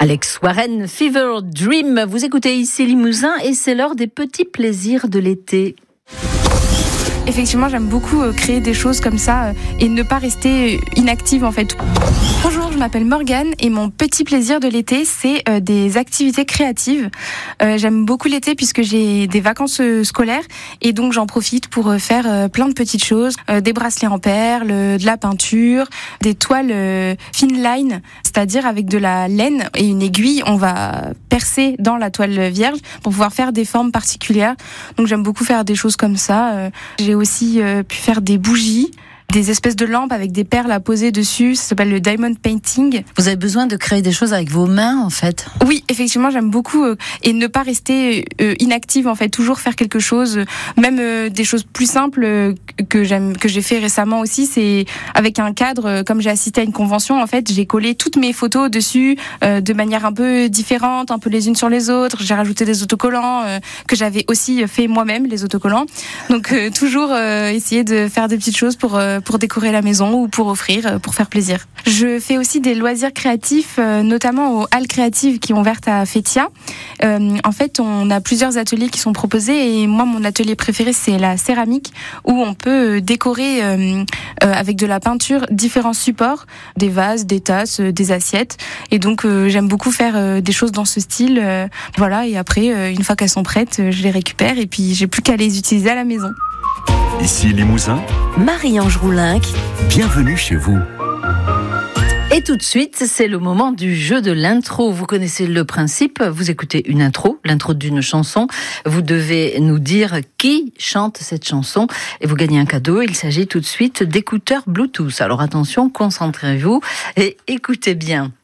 Alex Warren, Fever Dream. Vous écoutez ici Limousin et c'est l'heure des petits plaisirs de l'été. Effectivement, j'aime beaucoup créer des choses comme ça et ne pas rester inactive en fait. Bonjour, je m'appelle Morgane et mon petit plaisir de l'été, c'est des activités créatives. J'aime beaucoup l'été puisque j'ai des vacances scolaires et donc j'en profite pour faire plein de petites choses. Des bracelets en perles, de la peinture, des toiles fine line, c'est-à-dire avec de la laine et une aiguille, on va percer dans la toile vierge pour pouvoir faire des formes particulières. Donc j'aime beaucoup faire des choses comme ça. J'ai aussi pu faire des bougies, des espèces de lampes avec des perles à poser dessus. Ça s'appelle le diamond painting. Vous avez besoin de créer des choses avec vos mains, en fait? Oui, effectivement, j'aime beaucoup et ne pas rester inactive, en fait. Toujours faire quelque chose, même des choses plus simples que j'ai fait récemment aussi. C'est avec un cadre, comme j'ai assisté à une convention, en fait, j'ai collé toutes mes photos dessus de manière un peu différente, un peu les unes sur les autres. J'ai rajouté des autocollants que j'avais aussi fait moi-même, les autocollants. Donc toujours essayer de faire des petites choses pour décorer la maison ou pour offrir, pour faire plaisir. Je fais aussi des loisirs créatifs, notamment aux halles créatives qui ont ouvert à Fétia. En fait, on a plusieurs ateliers qui sont proposés et moi, mon atelier préféré, c'est la céramique où on peut décorer avec de la peinture différents supports, des vases, des tasses, des assiettes. Et donc, j'aime beaucoup faire des choses dans ce style. Voilà, et après, une fois qu'elles sont prêtes, je les récupère et puis j'ai plus qu'à les utiliser à la maison. Ici Limousin, Marie-Ange Roulinck. bienvenue chez vous. Et tout de suite, c'est le moment du jeu de l'intro. Vous connaissez le principe, vous écoutez une intro, l'intro d'une chanson. Vous devez nous dire qui chante cette chanson et vous gagnez un cadeau. Il s'agit tout de suite d'écouteurs Bluetooth. Alors attention, concentrez-vous et écoutez bien.